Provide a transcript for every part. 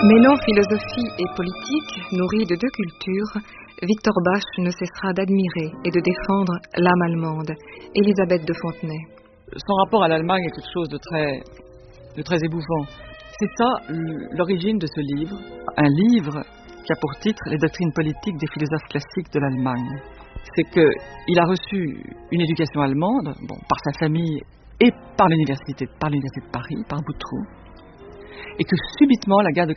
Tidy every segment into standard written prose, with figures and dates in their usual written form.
Mêlant philosophie et politique, nourri de deux cultures, Victor Bach ne cessera d'admirer et de défendre l'âme allemande, Elisabeth de Fontenay. Son rapport à l'Allemagne est quelque chose de très émouvant. C'est ça l'origine de ce livre, un livre qui a pour titre Les doctrines politiques des philosophes classiques de l'Allemagne. C'est qu'il a reçu une éducation allemande, par sa famille et par l'université de Paris, par Boutroux, et que soudainement la guerre de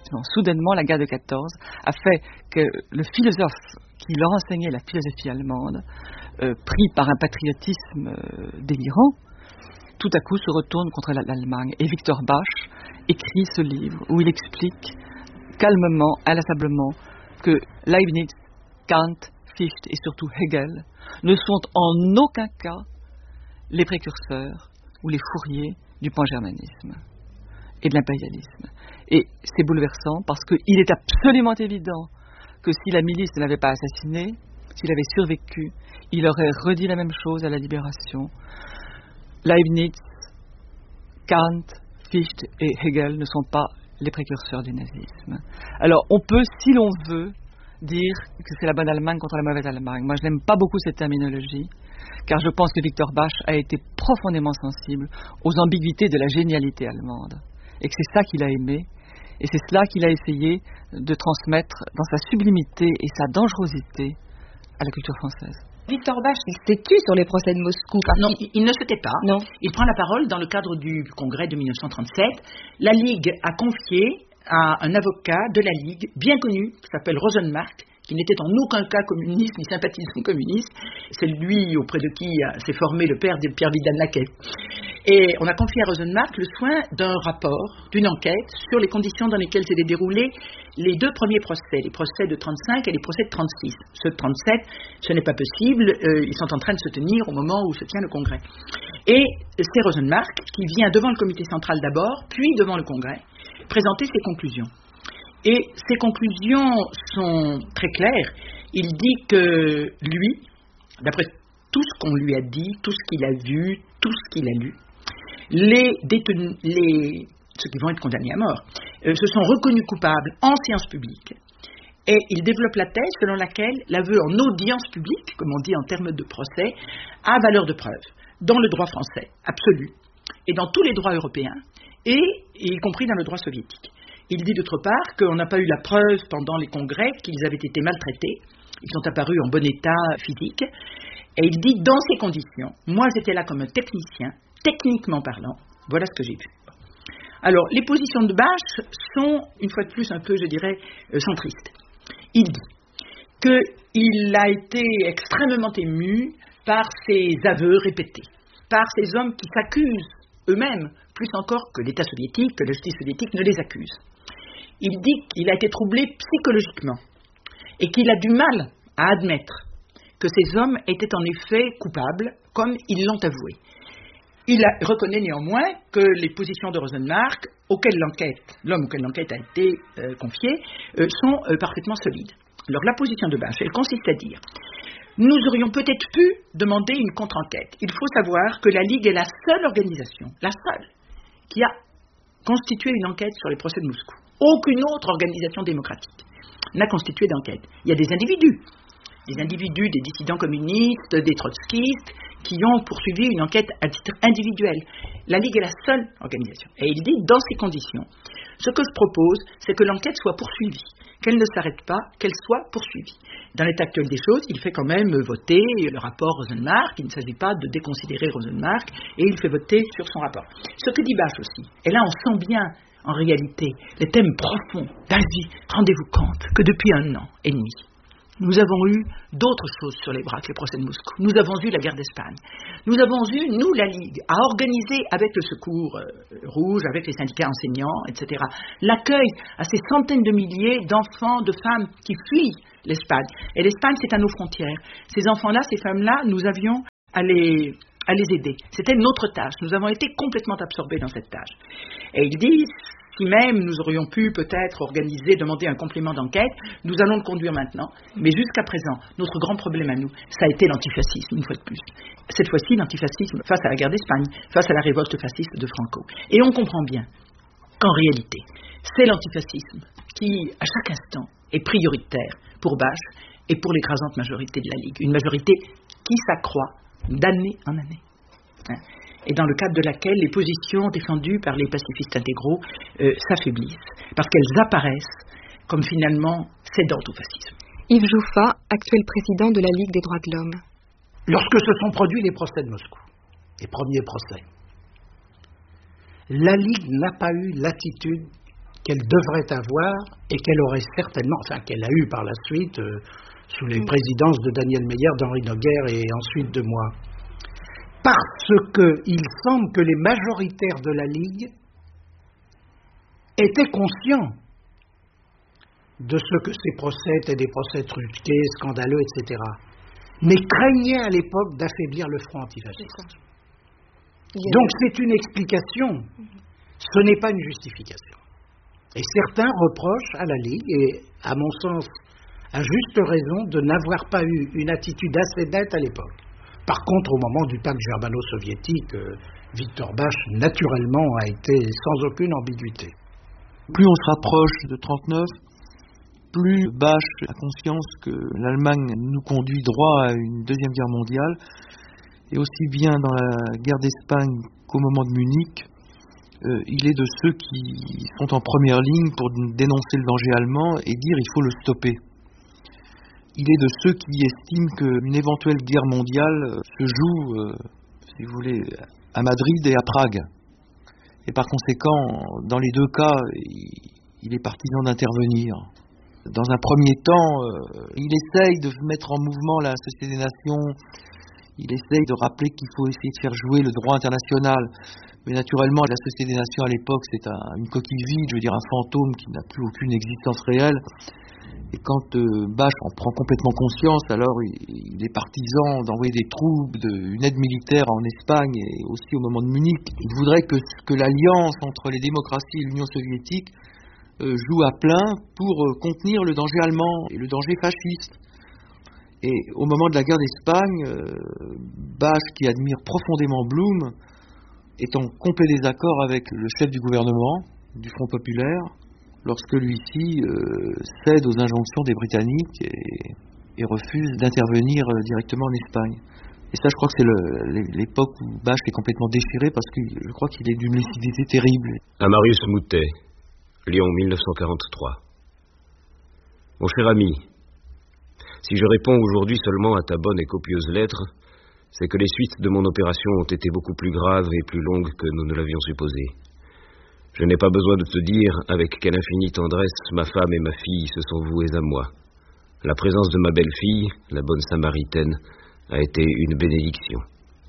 14 a fait que le philosophe qui leur enseignait la philosophie allemande, pris par un patriotisme délirant, tout à coup se retourne contre l'Allemagne. Et Victor Bach écrit ce livre où il explique calmement, inlassablement, que Leibniz, Kant, Fichte et surtout Hegel ne sont en aucun cas les précurseurs ou les fourriers du pangermanisme et de l'impérialisme. Et c'est bouleversant parce qu'il est absolument évident que si la milice ne l'avait pas assassiné, s'il avait survécu, il aurait redit la même chose à la Libération. Leibniz, Kant, Fichte et Hegel ne sont pas les précurseurs du nazisme. Alors on peut, si l'on veut, dire que c'est la bonne Allemagne contre la mauvaise Allemagne. Moi je n'aime pas beaucoup cette terminologie, car je pense que Victor Bach a été profondément sensible aux ambiguïtés de la génialité allemande, et que c'est ça qu'il a aimé, et c'est cela qu'il a essayé de transmettre dans sa sublimité et sa dangerosité à la culture française. Victor Bach, il s'est tu sur les procès de Moscou. Non, il ne se tait pas. Non. Il prend la parole dans le cadre du congrès de 1937. La Ligue a confié à un avocat de la Ligue, bien connu, qui s'appelle Rosenmark, qui n'était en aucun cas communiste ni sympathisant communiste. C'est lui auprès de qui s'est formé le père de Pierre Vidal-Naquet. Et on a confié à Rosenmark le soin d'un rapport, d'une enquête sur les conditions dans lesquelles s'étaient déroulés les deux premiers procès, les procès de 35 et les procès de 36. Ceux de 37, ce n'est pas possible, ils sont en train de se tenir au moment où se tient le congrès. Et c'est Rosenmark qui vient devant le comité central d'abord, puis devant le congrès, présenter ses conclusions. Et ses conclusions sont très claires. Il dit que lui, d'après tout ce qu'on lui a dit, tout ce qu'il a vu, tout ce qu'il a lu, les détenus, ceux qui vont être condamnés à mort, se sont reconnus coupables en séance publique. Et il développe la thèse selon laquelle l'aveu en audience publique, comme on dit en termes de procès, a valeur de preuve dans le droit français, absolu, et dans tous les droits européens, et y compris dans le droit soviétique. Il dit d'autre part qu'on n'a pas eu la preuve pendant les congrès qu'ils avaient été maltraités, ils sont apparus en bon état physique, et il dit dans ces conditions, moi j'étais là comme un technicien, techniquement parlant, voilà ce que j'ai vu. Alors, les positions de Bach sont, une fois de plus, un peu, je dirais, centristes. Il dit qu'il a été extrêmement ému par ces aveux répétés, par ces hommes qui s'accusent eux-mêmes, plus encore que l'État soviétique, que la justice soviétique ne les accuse. Il dit qu'il a été troublé psychologiquement et qu'il a du mal à admettre que ces hommes étaient en effet coupables, comme ils l'ont avoué. Il reconnaît néanmoins que les positions de Rosenmark, l'homme auquel l'enquête a été confiée, sont parfaitement solides. Alors la position de Bach, elle consiste à dire nous aurions peut-être pu demander une contre-enquête. Il faut savoir que la Ligue est la seule organisation, la seule, qui a constitué une enquête sur les procès de Moscou. Aucune autre organisation démocratique n'a constitué d'enquête. Il y a des individus, des dissidents communistes, des trotskistes, qui ont poursuivi une enquête à titre individuel. La Ligue est la seule organisation. Et il dit, dans ces conditions, ce que je propose, c'est que l'enquête soit poursuivie, qu'elle ne s'arrête pas, qu'elle soit poursuivie. Dans l'état actuel des choses, il fait quand même voter le rapport Rosenmark, il ne s'agit pas de déconsidérer Rosenmark, et il fait voter sur son rapport. Ce que dit Bach aussi, et là on sent bien, en réalité, les thèmes profonds d'Asie. Rendez-vous compte que depuis 1 an et demi, nous avons eu d'autres choses sur les bras que les procès de Moscou. Nous avons eu la guerre d'Espagne. Nous avons eu, nous, la Ligue, à organiser avec le Secours Rouge, avec les syndicats enseignants, etc., l'accueil à ces centaines de milliers d'enfants, de femmes qui fuient l'Espagne. Et l'Espagne, c'est à nos frontières. Ces enfants-là, ces femmes-là, nous avions à les aider. C'était notre tâche. Nous avons été complètement absorbés dans cette tâche. Et ils disent, si même nous aurions pu peut-être demander un complément d'enquête, nous allons le conduire maintenant. Mais jusqu'à présent, notre grand problème à nous, ça a été l'antifascisme, une fois de plus. Cette fois-ci, l'antifascisme face à la guerre d'Espagne, face à la révolte fasciste de Franco. Et on comprend bien qu'en réalité, c'est l'antifascisme qui, à chaque instant, est prioritaire pour Bache et pour l'écrasante majorité de la Ligue. Une majorité qui s'accroît d'année en année. Et dans le cadre de laquelle les positions défendues par les pacifistes intégraux s'affaiblissent, parce qu'elles apparaissent comme finalement cédantes au fascisme. Yves Jouffat, actuel président de la Ligue des droits de l'homme. Lorsque se sont produits les procès de Moscou, les premiers procès, la Ligue n'a pas eu l'attitude qu'elle devrait avoir et qu'elle aurait certainement, enfin qu'elle a eu par la suite, sous les présidences de Daniel Meyer, d'Henri Noguer et ensuite de moi. Parce qu'il semble que les majoritaires de la Ligue étaient conscients de ce que ces procès étaient des procès truqués, scandaleux, etc. Mais craignaient à l'époque d'affaiblir le front antifasciste. Donc c'est une explication, ce n'est pas une justification. Et certains reprochent à la Ligue, et à mon sens, à juste raison, de n'avoir pas eu une attitude assez nette à l'époque. Par contre, au moment du pacte germano-soviétique, Victor Bache, naturellement, a été sans aucune ambiguïté. Plus on se rapproche de 1939, plus Bache a conscience que l'Allemagne nous conduit droit à une deuxième guerre mondiale, et aussi bien dans la guerre d'Espagne qu'au moment de Munich, il est de ceux qui sont en première ligne pour dénoncer le danger allemand et dire il faut le stopper. Il est de ceux qui estiment qu'une éventuelle guerre mondiale se joue, si vous voulez, à Madrid et à Prague. Et par conséquent, dans les deux cas, il est partisan d'intervenir. Dans un premier temps, il essaye de mettre en mouvement la Société des Nations, il essaye de rappeler qu'il faut essayer de faire jouer le droit international. Mais naturellement, la Société des Nations à l'époque, c'est une coquille vide, je veux dire un fantôme qui n'a plus aucune existence réelle. Et quand Bache en prend complètement conscience, alors il est partisan d'envoyer des troupes, une aide militaire en Espagne et aussi au moment de Munich. Il voudrait que l'alliance entre les démocraties et l'Union soviétique joue à plein pour contenir le danger allemand et le danger fasciste. Et au moment de la guerre d'Espagne, Bache, qui admire profondément Blum, est en complet désaccord avec le chef du gouvernement, du Front populaire, lorsque lui-ci cède aux injonctions des Britanniques et refuse d'intervenir directement en Espagne. Et ça, je crois que c'est l'époque où Bache est complètement déchiré, parce que je crois qu'il est d'une lucidité terrible. À Marius Moutet, Lyon 1943. Mon cher ami, si je réponds aujourd'hui seulement à ta bonne et copieuse lettre, c'est que les suites de mon opération ont été beaucoup plus graves et plus longues que nous ne l'avions supposé. Je n'ai pas besoin de te dire avec quelle infinie tendresse ma femme et ma fille se sont vouées à moi. La présence de ma belle-fille, la bonne Samaritaine, a été une bénédiction.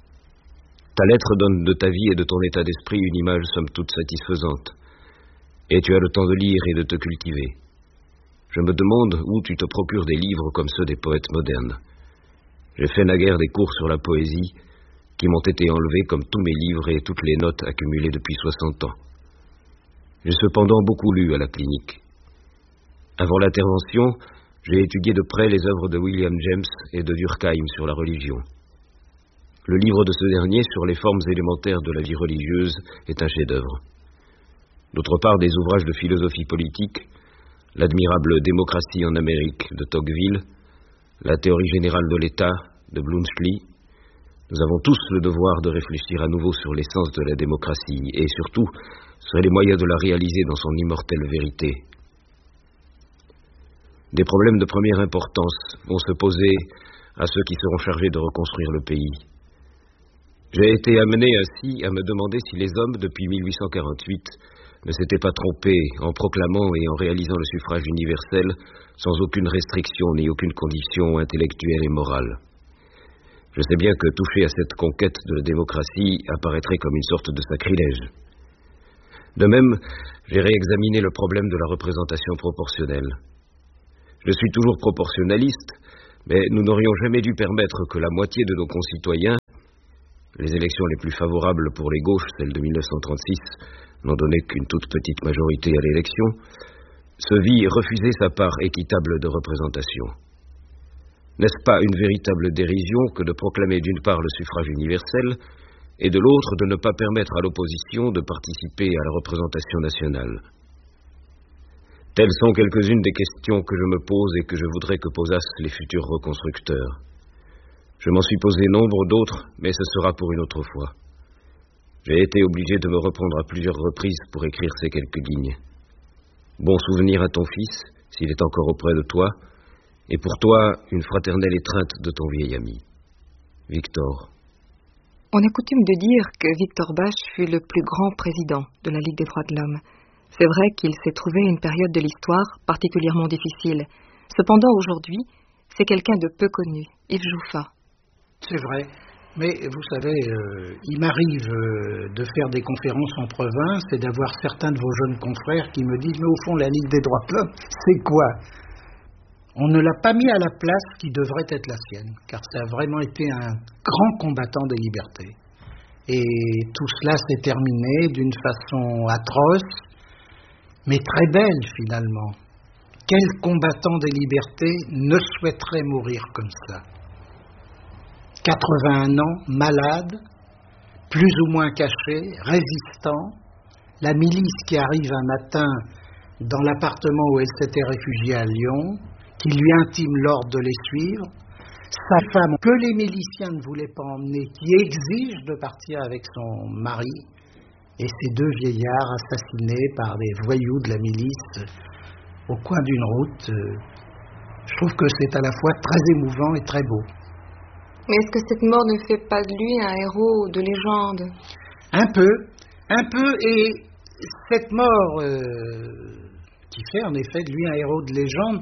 Ta lettre donne de ta vie et de ton état d'esprit une image somme toute satisfaisante. Et tu as le temps de lire et de te cultiver. Je me demande où tu te procures des livres comme ceux des poètes modernes. J'ai fait naguère des cours sur la poésie qui m'ont été enlevés comme tous mes livres et toutes les notes accumulées depuis 60 ans. J'ai cependant beaucoup lu à la clinique. Avant l'intervention, j'ai étudié de près les œuvres de William James et de Durkheim sur la religion. Le livre de ce dernier sur les formes élémentaires de la vie religieuse est un chef-d'œuvre. D'autre part, des ouvrages de philosophie politique, l'admirable Démocratie en Amérique de Tocqueville, la théorie générale de l'État de Bloomsbury. Nous avons tous le devoir de réfléchir à nouveau sur l'essence de la démocratie et surtout sur les moyens de la réaliser dans son immortelle vérité. Des problèmes de première importance vont se poser à ceux qui seront chargés de reconstruire le pays. J'ai été amené ainsi à me demander si les hommes, depuis 1848, ne s'étaient pas trompés en proclamant et en réalisant le suffrage universel sans aucune restriction ni aucune condition intellectuelle et morale. Je sais bien que toucher à cette conquête de la démocratie apparaîtrait comme une sorte de sacrilège. De même, j'ai réexaminé le problème de la représentation proportionnelle. Je suis toujours proportionnaliste, mais nous n'aurions jamais dû permettre que la moitié de nos concitoyens, les élections les plus favorables pour les gauches, celles de 1936, n'ont donné qu'une toute petite majorité à l'élection, se vit refuser sa part équitable de représentation. N'est-ce pas une véritable dérision que de proclamer d'une part le suffrage universel et de l'autre de ne pas permettre à l'opposition de participer à la représentation nationale? Telles sont quelques-unes des questions que je me pose et que je voudrais que posassent les futurs reconstructeurs. Je m'en suis posé nombre d'autres, mais ce sera pour une autre fois. J'ai été obligé de me reprendre à plusieurs reprises pour écrire ces quelques lignes. Bon souvenir à ton fils, s'il est encore auprès de toi, et pour toi, une fraternelle étreinte de ton vieil ami. Victor. On a coutume de dire que Victor Bache fut le plus grand président de la Ligue des droits de l'homme. C'est vrai qu'il s'est trouvé une période de l'histoire particulièrement difficile. Cependant, aujourd'hui, c'est quelqu'un de peu connu, Yves Jouffat. C'est vrai, mais vous savez, il m'arrive de faire des conférences en province et d'avoir certains de vos jeunes confrères qui me disent « Mais au fond, la Ligue des droits de l'homme, c'est quoi ?» On ne l'a pas mis à la place qui devrait être la sienne, car ça a vraiment été un grand combattant des libertés. Et tout cela s'est terminé d'une façon atroce, mais très belle finalement. Quel combattant des libertés ne souhaiterait mourir comme ça ? 81 ans, malade, plus ou moins caché, résistant, la milice qui arrive un matin dans l'appartement où elle s'était réfugiée à Lyon, qui lui intime l'ordre de les suivre, sa femme que les miliciens ne voulaient pas emmener, qui exige de partir avec son mari, et ces deux vieillards assassinés par des voyous de la milice au coin d'une route. Je trouve que c'est à la fois très émouvant et très beau. Mais est-ce que cette mort ne fait pas de lui un héros de légende ? Un peu, et cette mort qui fait en effet de lui un héros de légende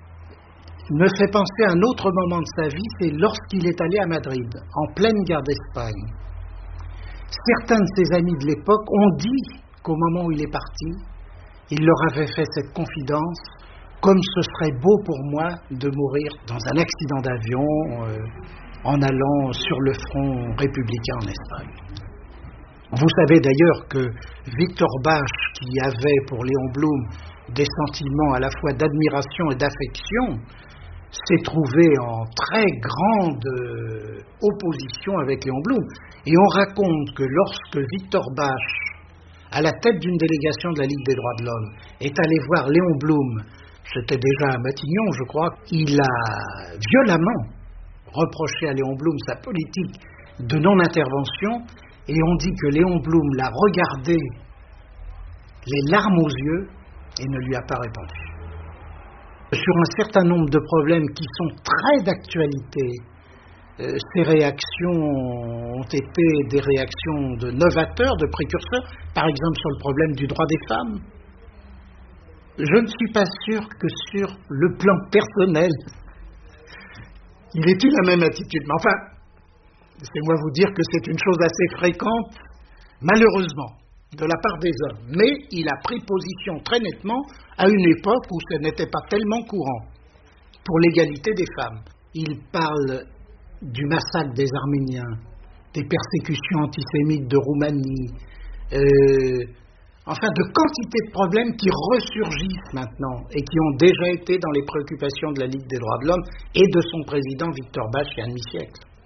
me fait penser à un autre moment de sa vie, c'est lorsqu'il est allé à Madrid, en pleine guerre d'Espagne. Certains de ses amis de l'époque ont dit qu'au moment où il est parti, il leur avait fait cette confidence, comme ce serait beau pour moi de mourir dans un accident d'avion en allant sur le front républicain en Espagne. Vous savez d'ailleurs que Victor Bache, qui avait pour Léon Blum des sentiments à la fois d'admiration et d'affection, s'est trouvé en très grande opposition avec Léon Blum. Et on raconte que lorsque Victor Bache, à la tête d'une délégation de la Ligue des droits de l'homme, est allé voir Léon Blum, c'était déjà à Matignon, je crois, il a violemment reproché à Léon Blum sa politique de non-intervention, et on dit que Léon Blum l'a regardé les larmes aux yeux et ne lui a pas répondu. Sur un certain nombre de problèmes qui sont très d'actualité, ces réactions ont été des réactions de novateurs, de précurseurs, par exemple sur le problème du droit des femmes. Je ne suis pas sûr que sur le plan personnel, il ait eu la même attitude. Mais enfin, laissez-moi vous dire que c'est une chose assez fréquente, malheureusement, de la part des hommes. Mais il a pris position très nettement à une époque où ce n'était pas tellement courant pour l'égalité des femmes. Il parle du massacre des Arméniens, des persécutions antisémites de Roumanie, enfin de quantité de problèmes qui ressurgissent maintenant et qui ont déjà été dans les préoccupations de la Ligue des droits de l'homme et de son président Victor Bache il y a un demi-siècle.